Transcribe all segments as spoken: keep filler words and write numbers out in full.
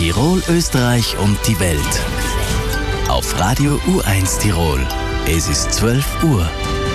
Tirol, Österreich und die Welt. Auf Radio U eins Tirol. Es ist zwölf Uhr.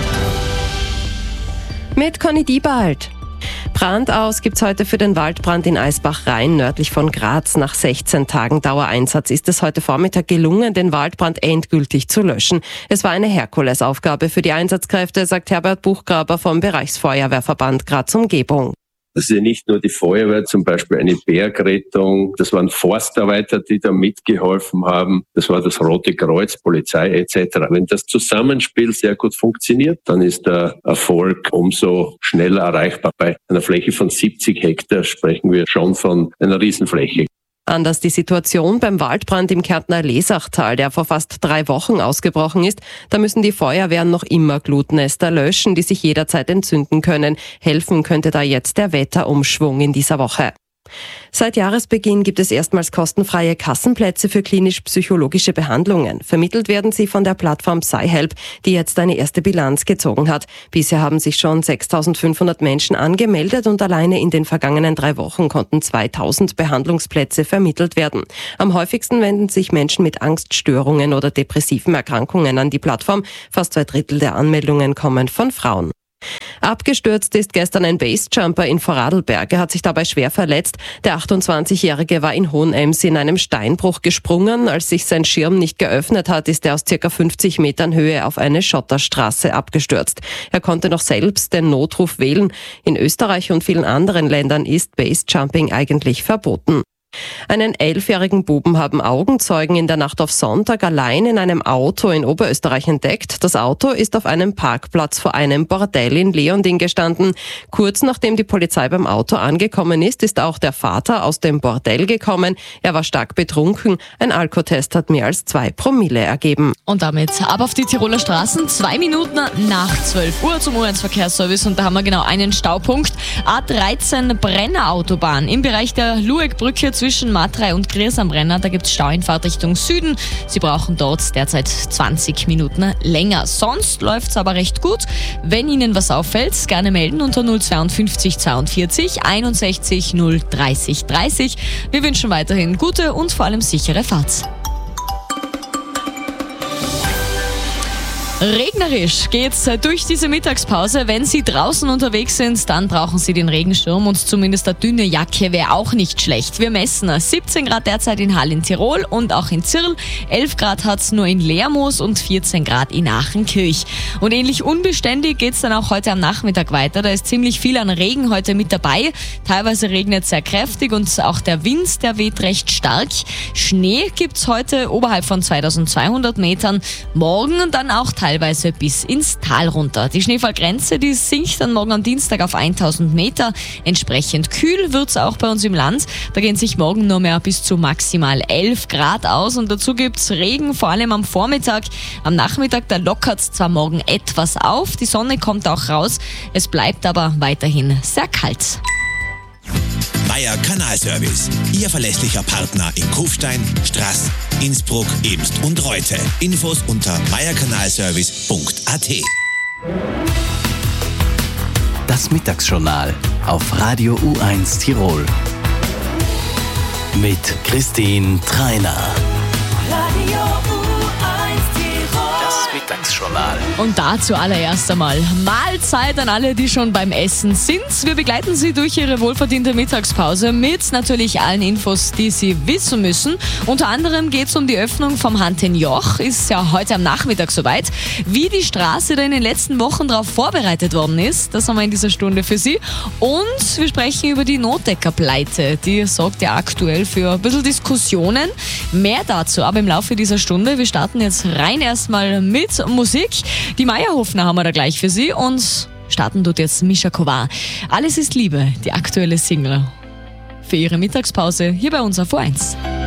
Mit Conny Diebald. Brand aus gibt's heute für den Waldbrand in Eisbach-Rhein nördlich von Graz. Nach sechzehn Tagen Dauereinsatz ist es heute Vormittag gelungen, den Waldbrand endgültig zu löschen. Es war eine Herkulesaufgabe für die Einsatzkräfte, sagt Herbert Buchgraber vom Bereichsfeuerwehrverband Graz-Umgebung. Das ist ja nicht nur die Feuerwehr, zum Beispiel eine Bergrettung, das waren Forstarbeiter, die da mitgeholfen haben, das war das Rote Kreuz, Polizei et cetera. Wenn das Zusammenspiel sehr gut funktioniert, dann ist der Erfolg umso schneller erreichbar. Bei einer Fläche von siebzig Hektar sprechen wir schon von einer Riesenfläche. Anders die Situation beim Waldbrand im Kärntner Lesachtal, der vor fast drei Wochen ausgebrochen ist. Da müssen die Feuerwehren noch immer Glutnester löschen, die sich jederzeit entzünden können. Helfen könnte da jetzt der Wetterumschwung in dieser Woche. Seit Jahresbeginn gibt es erstmals kostenfreie Kassenplätze für klinisch-psychologische Behandlungen. Vermittelt werden sie von der Plattform PsyHelp, die jetzt eine erste Bilanz gezogen hat. Bisher haben sich schon sechstausendfünfhundert Menschen angemeldet und alleine in den vergangenen drei Wochen konnten zweitausend Behandlungsplätze vermittelt werden. Am häufigsten wenden sich Menschen mit Angststörungen oder depressiven Erkrankungen an die Plattform. Fast zwei Drittel der Anmeldungen kommen von Frauen. Abgestürzt ist gestern ein Basejumper in Vorarlberg. Er hat sich dabei schwer verletzt. Der achtundzwanzigjährige war in Hohenems in einem Steinbruch gesprungen. Als sich sein Schirm nicht geöffnet hat, ist er aus circa fünfzig Metern Höhe auf eine Schotterstraße abgestürzt. Er konnte noch selbst den Notruf wählen. In Österreich und vielen anderen Ländern ist Basejumping eigentlich verboten. Einen elfjährigen Buben haben Augenzeugen in der Nacht auf Sonntag allein in einem Auto in Oberösterreich entdeckt. Das Auto ist auf einem Parkplatz vor einem Bordell in Leonding gestanden. Kurz nachdem die Polizei beim Auto angekommen ist, ist auch der Vater aus dem Bordell gekommen. Er war stark betrunken. Ein Alkotest hat mehr als zwei Promille ergeben. Und damit ab auf die Tiroler Straßen. Zwei Minuten nach zwölf Uhr zum U eins Verkehrsservice. Und da haben wir genau einen Staupunkt. A dreizehn Brenner Autobahn im Bereich der Luegbrücke zwischen Matrei und Griers am Brenner. Da gibt es Stau in Fahrt Richtung Süden. Sie brauchen dort derzeit zwanzig Minuten länger. Sonst läuft es aber recht gut. Wenn Ihnen was auffällt, gerne melden unter null zweiundfünfzig zweiundvierzig einundsechzig null dreißig dreißig. Wir wünschen weiterhin gute und vor allem sichere Fahrt. Regnerisch geht's durch diese Mittagspause. Wenn Sie draußen unterwegs sind, dann brauchen Sie den Regenschirm und zumindest eine dünne Jacke wäre auch nicht schlecht. Wir messen siebzehn Grad derzeit in Hall in Tirol und auch in Zirl. elf Grad hat's nur in Lermoos und vierzehn Grad in Aachenkirch. Und ähnlich unbeständig geht's dann auch heute am Nachmittag weiter. Da ist ziemlich viel an Regen heute mit dabei. Teilweise regnet es sehr kräftig und auch der Wind, der weht recht stark. Schnee gibt's heute oberhalb von zweitausendzweihundert Metern. Morgen dann auch teilweise teilweise bis ins Tal runter. Die Schneefallgrenze, die sinkt dann morgen am Dienstag auf tausend Meter. Entsprechend kühl wird's auch bei uns im Land. Da gehen sich morgen nur mehr bis zu maximal elf Grad aus und dazu gibt's Regen, vor allem am Vormittag. Am Nachmittag, da lockert's zwar morgen etwas auf, die Sonne kommt auch raus, es bleibt aber weiterhin sehr kalt. Meier Kanalservice, Ihr verlässlicher Partner in Kufstein, Straß, Innsbruck, Ebst und Reute. Infos unter meierkanalservice punkt a t. Das Mittagsjournal auf Radio U eins Tirol. Mit Christine Treiner. Radio U eins Tirol. Das Mittagsjournal. Und da zuallererst einmal Mahlzeit an alle, die schon beim Essen sind. Wir begleiten Sie durch Ihre wohlverdiente Mittagspause mit natürlich allen Infos, die Sie wissen müssen. Unter anderem geht es um die Öffnung vom Hantenjoch. Ist ja heute am Nachmittag soweit. Wie die Straße da in den letzten Wochen darauf vorbereitet worden ist, das haben wir in dieser Stunde für Sie. Und wir sprechen über die Notdeckerpleite. Die sorgt ja aktuell für ein bisschen Diskussionen. Mehr dazu aber im Laufe dieser Stunde. Wir starten jetzt rein erstmal mit Musik. Die Meierhofner haben wir da gleich für Sie und starten dort jetzt Mischa Kovar. Alles ist Liebe, die aktuelle Single für Ihre Mittagspause hier bei uns auf U eins.